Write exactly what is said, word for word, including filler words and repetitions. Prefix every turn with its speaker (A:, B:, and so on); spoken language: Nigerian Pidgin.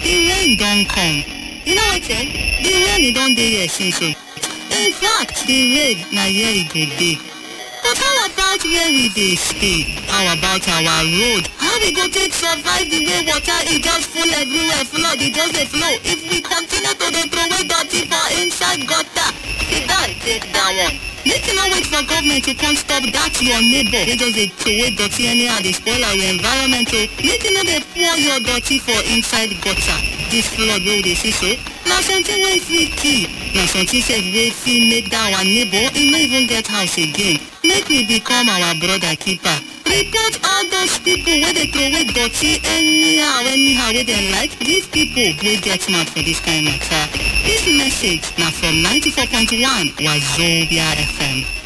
A: the rain don come. You know wetin? The rain e don dey here since o. In fact, the rain na here e go dey. But how about where we dey stay? How about our road? How we go take survive the way water e just full everywhere, flood e just dey flow? If we continue to dey throw away dirty for inside gutter, sit down take that one. Make you no wait for government to come stop that your neighbor wey just dey throw away dirty anyhow dey spoil our environment o. Make you no dey pour your dirty for inside gutter. This flood wey we dey see so, na something wey fit kill. Na something sef wey fit make that our neighbor e no even get house again. Make we become our brother keeper. Report all those people wey dey throw away dirty anyhow anyhow wey dem like. Give people wey get mouth for this kind matter. This message na from ninety-four point one Wazobia F M.